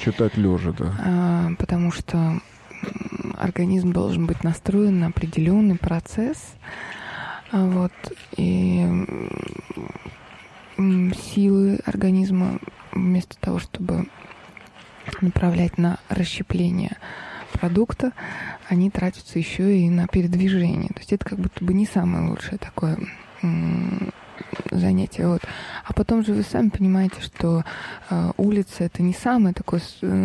Читать лежа, да. Потому что организм должен быть настроен на определенный процесс. Вот. И силы организма вместо того, чтобы направлять на расщепление продукта, они тратятся еще и на передвижение. То есть это как будто бы не самое лучшее такое занятие. Вот. А потом же вы сами понимаете, что улица — это не самое такое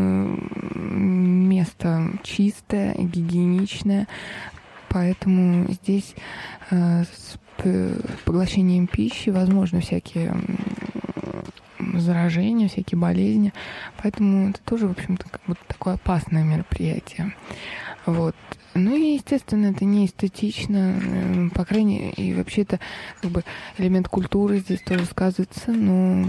место чистое и гигиеничное. Поэтому здесь с поглощением пищи возможны всякие заражения, всякие болезни. Поэтому это тоже, в общем-то, как будто такое опасное мероприятие. Вот. Ну и, естественно, это не эстетично, по крайней мере, и вообще это как бы элемент культуры здесь тоже сказывается, но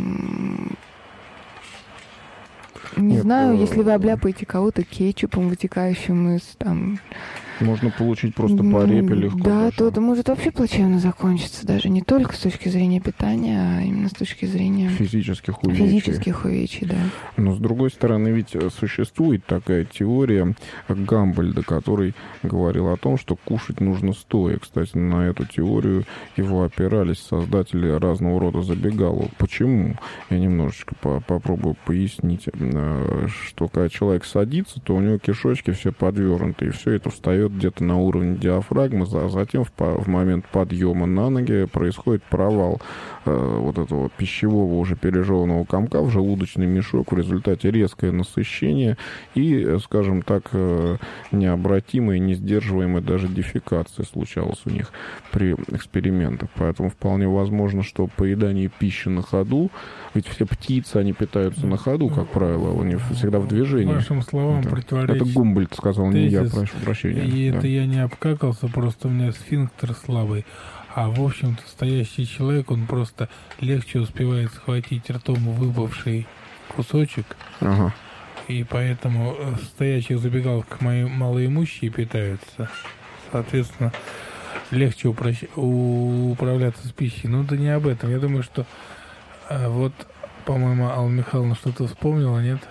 не знаю, если вы обляпаете кого-то кетчупом, вытекающим из там... Можно получить просто по репе легко. Да, даже. то это может вообще плачевно закончиться, даже не только с точки зрения питания, а именно с точки зрения физических увечий. Да. Но с другой стороны, ведь существует такая теория Гамбольда, который говорил о том, что кушать нужно стоя. Кстати, на эту теорию его опирались создатели разного рода забегаловок. Почему? Я немножечко попробую пояснить, что когда человек садится, то у него кишочки все подвернуты, и все это встает где-то на уровне диафрагмы, а затем в момент подъема на ноги происходит провал вот этого пищевого уже пережеванного комка в желудочный мешок, в результате резкое насыщение и, скажем так, необратимая, несдерживаемая даже дефекация случалась у них при экспериментах. Поэтому вполне возможно, что поедание пищи на ходу, ведь все птицы, они питаются на ходу, как правило, у них всегда в движении. Вашим словам противоречит. Это Гумбольдт сказал, не я, прошу прощения. И это я не обкакался, просто у меня сфинктер слабый. А, в общем-то, стоящий человек, он просто легче успевает схватить ртом выпавший кусочек. Ага. И поэтому в стоячих забегаловках мои малоимущие питаются. Соответственно, легче управляться с пищей. Но это не об этом. Я думаю, что вот, по-моему, Алла Михайловна что-то вспомнила, нет?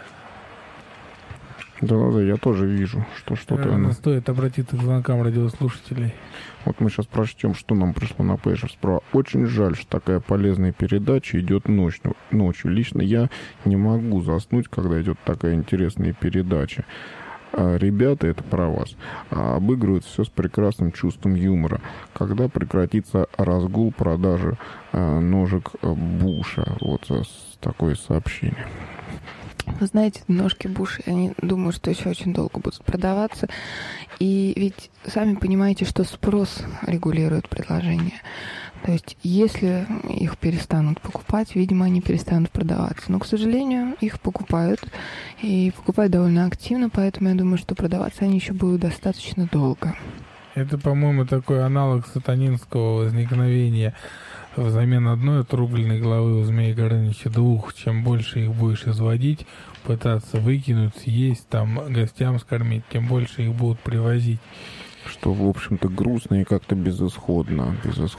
Да, я тоже вижу, что что-то... Стоит обратиться к звонкам радиослушателей. Вот мы сейчас прочтем, что нам пришло на пейджер справа. Очень жаль, что такая полезная передача идет ночью. Лично я не могу заснуть, когда идет такая интересная передача. Ребята, это про вас, обыгрывают все с прекрасным чувством юмора. Когда прекратится разгул продажи ножек Буша? Вот такое сообщение. Вы знаете, ножки Буша, я думаю, что еще очень долго будут продаваться. И ведь сами понимаете, что спрос регулирует предложение. То есть, если их перестанут покупать, видимо, они перестанут продаваться. Но, к сожалению, их покупают. И покупают довольно активно, поэтому я думаю, что продаваться они еще будут достаточно долго. Это, по-моему, такой аналог сатанинского возникновения. Взамен одной отрубленной головы у Змея Горыныча двух. Чем больше их будешь изводить, пытаться выкинуть, съесть, там, гостям скормить, тем больше их будут привозить. Что, в общем-то, грустно и как-то безысходно.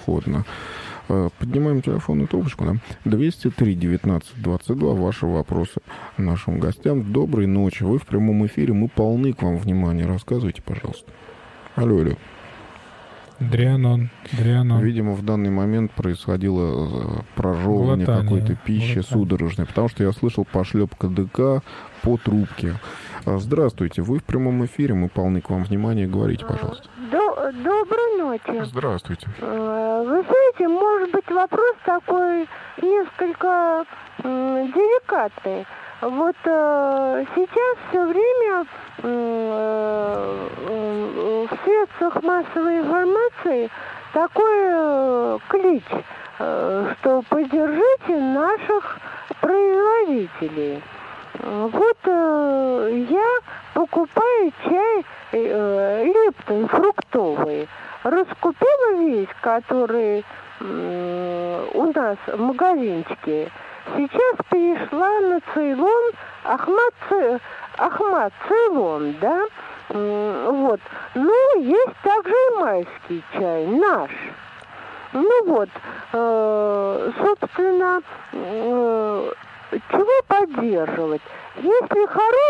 Поднимаем телефонную трубочку, да? 203-19-22. Ваши вопросы нашим гостям. Доброй ночи. Вы в прямом эфире. Мы полны к вам внимания. Рассказывайте, пожалуйста. Алло. Дрианон. Видимо, в данный момент происходило прожевывание какой-то пищи судорожной, потому что я слышал пошлепка ДК по трубке. Здравствуйте, вы в прямом эфире, мы полны к вам внимания, говорите, пожалуйста. Доброй ночи. Здравствуйте. Вы знаете, может быть, вопрос такой несколько деликатный. Вот сейчас все время в средствах массовой информации такой клич, что поддержите наших производителей. Вот я покупаю чай Липтон фруктовый. Раскупила весь, который у нас в магазинчике. Сейчас перешла на Цейлон, Ахмад Цейлон, да? Вот. Ну, есть также и майский чай, наш. Ну вот, собственно, чего поддерживать? Если хороший